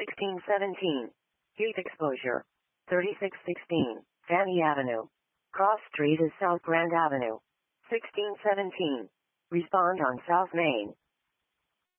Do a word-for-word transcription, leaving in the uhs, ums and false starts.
sixteen seventeen. Heat exposure. thirty-six sixteen. Fanny Avenue. Cross Street is South Grand Avenue. sixteen seventeen. Respond on South Main.